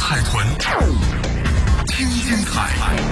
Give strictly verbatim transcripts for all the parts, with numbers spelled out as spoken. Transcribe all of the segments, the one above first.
海豚听精彩。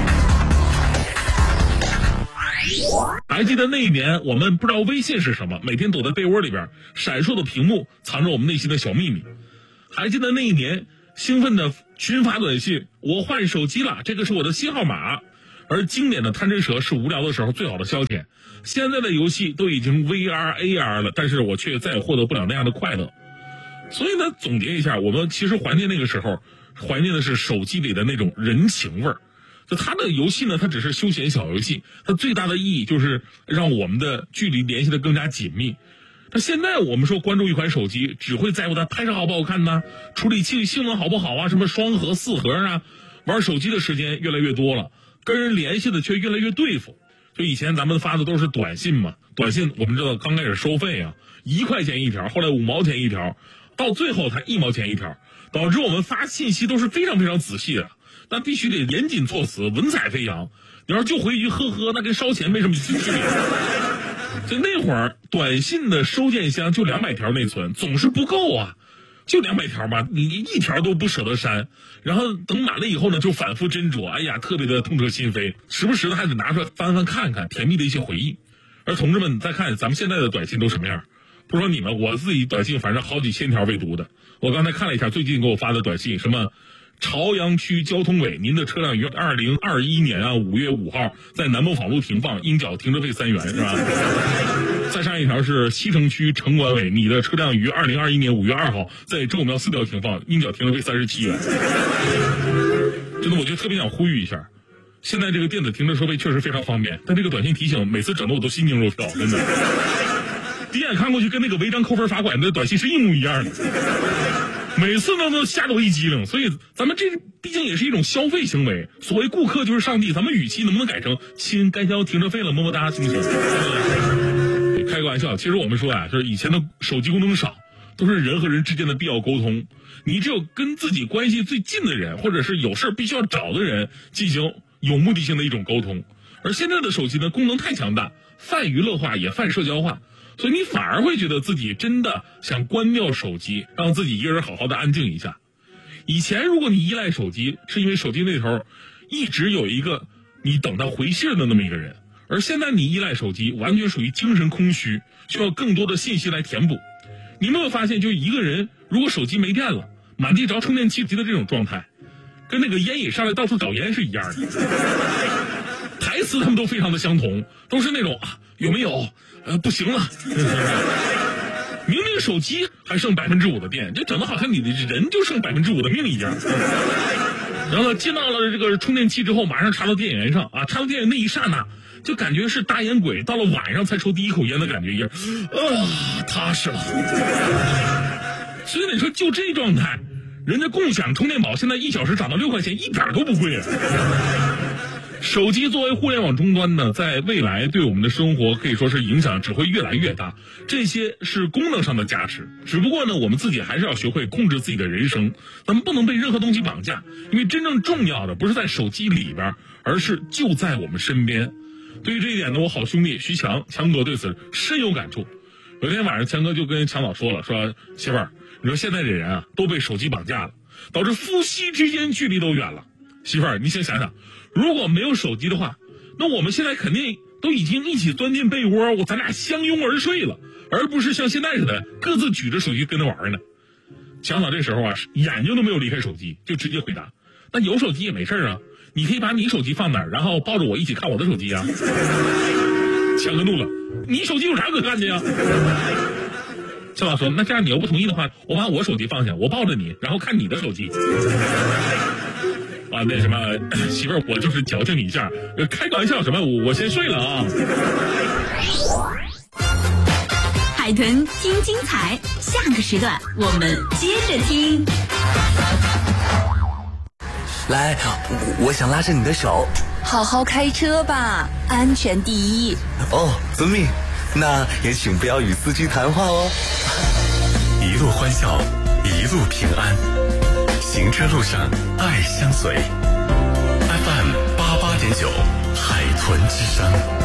还记得那一年，我们不知道微信是什么，每天躲在被窝里边，闪烁的屏幕藏着我们内心的小秘密。还记得那一年，兴奋的群发短信，我换手机了，这个是我的新号码。而经典的贪吃蛇是无聊的时候最好的消遣。现在的游戏都已经 V R A R 了，但是我却再也获得不了那样的快乐。所以呢，总结一下，我们其实怀念那个时候，怀念的是手机里的那种人情味儿。就它的游戏呢，它只是休闲小游戏，它最大的意义就是让我们的距离联系得更加紧密。那现在我们说关注一款手机，只会在乎它拍照好不好看呢，处理器性能好不好啊，什么双核四核啊，玩手机的时间越来越多了，跟人联系的却越来越对付。就以前咱们发的都是短信嘛，短信我们知道刚开始收费啊，一块钱一条，后来五毛钱一条，到最后才一毛钱一条，导致我们发信息都是非常非常仔细的，那必须得严谨措辞，文采飞扬。你要是就回一句呵呵，那跟烧钱没什么区别。就那会儿短信的收件箱就两百条内存，总是不够啊，就两百条嘛，你一条都不舍得删，然后等满了以后呢，就反复斟酌，哎呀，特别的痛彻心扉，时不时的还得拿出来翻翻看看，甜蜜的一些回忆。而同志们，再看咱们现在的短信都什么样？不说你们，我自己短信反正好几千条未读的。我刚才看了一下最近给我发的短信，什么朝阳区交通委，您的车辆于二零二一年啊五月五号在南磨坊路停放，应缴停车费三元，是吧？再上一条是西城区城管委，你的车辆于二零二一年五月二号在周五庙四条停放，应缴停车费三十七元。真的，我就特别想呼吁一下，现在这个电子停车收费确实非常方便，但这个短信提醒每次整的我都心惊肉跳，真的。第一眼看过去跟那个违章扣分罚款的短信是一模一样的。每次呢都吓得我一激灵，所以咱们这毕竟也是一种消费行为。所谓顾客就是上帝，咱们语气能不能改成亲该交停车费了，么么哒，行不行？开个玩笑，其实我们说啊，就是以前的手机功能少，都是人和人之间的必要沟通。你只有跟自己关系最近的人，或者是有事必须要找的人，进行有目的性的一种沟通。而现在的手机呢，功能太强大，泛娱乐化也泛社交化。所以你反而会觉得自己真的想关掉手机，让自己一个人好好的安静一下。以前如果你依赖手机，是因为手机那头一直有一个你等他回信的那么一个人，而现在你依赖手机完全属于精神空虚，需要更多的信息来填补。你有没有发现，就一个人如果手机没电了，满地找充电器的这种状态，跟那个烟瘾上来到处找烟是一样的。台词他们都非常的相同，都是那种啊有没有呃不行了，明明手机还剩百分之五的电，就整得好像你的人就剩百分之五的命一样。然后呢，接到了这个充电器之后，马上插到电源上啊，插到电源那一刹那，就感觉是大烟鬼到了晚上才抽第一口烟的感觉一样，啊，踏实了。所以你说就这状态，人家共享充电宝现在一小时涨到六块钱，一点都不贵啊。手机作为互联网终端呢，在未来对我们的生活可以说是影响只会越来越大。这些是功能上的加持，只不过呢，我们自己还是要学会控制自己的人生，咱们不能被任何东西绑架，因为真正重要的不是在手机里边，而是就在我们身边。对于这一点呢，我好兄弟徐强强哥对此深有感触。有天晚上，强哥就跟强导说了，说媳妇儿，你说现在这人啊都被手机绑架了，导致夫妻之间距离都远了。媳妇儿，你先想想，如果没有手机的话，那我们现在肯定都已经一起钻进被窝，我咱俩相拥而睡了，而不是像现在似的各自举着手机跟着玩呢。强导这时候啊，眼睛都没有离开手机，就直接回答：那有手机也没事啊，你可以把你手机放哪儿，然后抱着我一起看我的手机啊。强哥怒了：你手机有啥可看的呀？强导说：那这样你要不同意的话，我把我手机放下，我抱着你，然后看你的手机。啊，那什么，媳妇儿，我就是矫情你一下，开个玩笑，什么，我我先睡了啊。 海豚听精彩，下个时段我们接着听。 来，我想拉着你的手， 好好开车吧，安全第一。 哦，遵命。那也请不要与司机谈话哦。 一路欢笑，一路平安。行车路上爱相随 ，F M 八八点九，海豚之声。